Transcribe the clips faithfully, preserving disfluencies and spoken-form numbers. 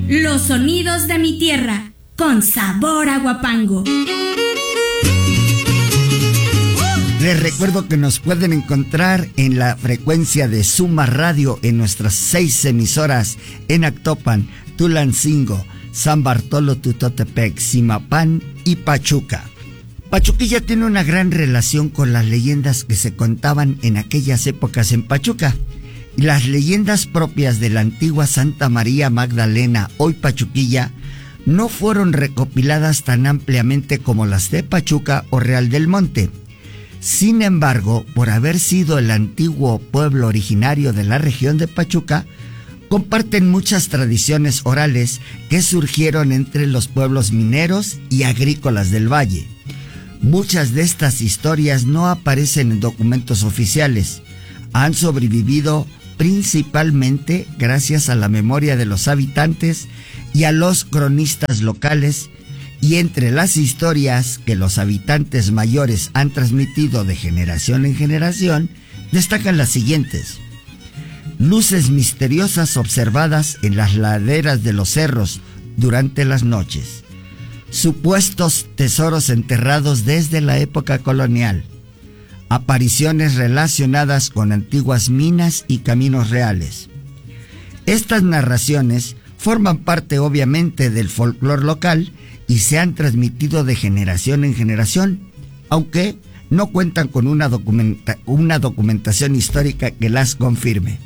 Los sonidos de mi tierra, con sabor a Huapango. Les recuerdo que nos pueden encontrar en la frecuencia de Suma Radio en nuestras seis emisoras en Actopan, Tulancingo, San Bartolo Tutotepec, Zimapán y Pachuca. Pachuquilla tiene una gran relación con las leyendas que se contaban en aquellas épocas en Pachuca. Las leyendas propias de la antigua Santa María Magdalena, hoy Pachuquilla, no fueron recopiladas tan ampliamente como las de Pachuca o Real del Monte. Sin embargo, por haber sido el antiguo pueblo originario de la región de Pachuca, comparten muchas tradiciones orales que surgieron entre los pueblos mineros y agrícolas del valle. Muchas de estas historias no aparecen en documentos oficiales. Han sobrevivido principalmente gracias a la memoria de los habitantes y a los cronistas locales, y entre las historias que los habitantes mayores han transmitido de generación en generación, destacan las siguientes: luces misteriosas observadas en las laderas de los cerros durante las noches, supuestos tesoros enterrados desde la época colonial, apariciones relacionadas con antiguas minas y caminos reales. Estas narraciones forman parte obviamente del folclore local y se han transmitido de generación en generación, aunque no cuentan con una, documenta- una documentación histórica que las confirme.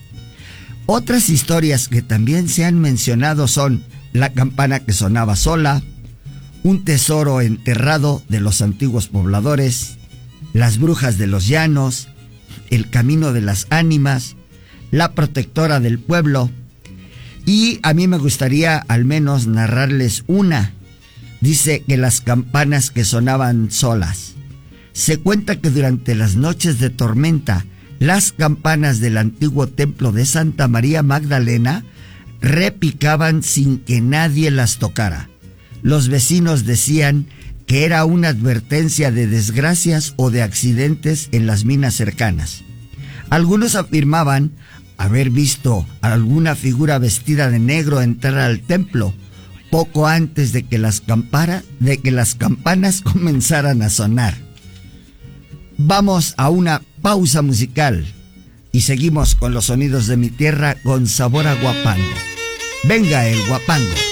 Otras historias que también se han mencionado son la campana que sonaba sola, un tesoro enterrado de los antiguos pobladores, las brujas de los llanos, el camino de las ánimas, la protectora del pueblo, y a mí me gustaría al menos narrarles una. Dice que las campanas que sonaban solas. Se cuenta que durante las noches de tormenta, las campanas del antiguo templo de Santa María Magdalena repicaban sin que nadie las tocara. Los vecinos decían que era una advertencia de desgracias o de accidentes en las minas cercanas. Algunos afirmaban haber visto a alguna figura vestida de negro entrar al templo poco antes de que las campara, de que las campanas comenzaran a sonar. Vamos a una pausa musical y seguimos con los sonidos de mi tierra con sabor a Huapango. Venga el Huapango.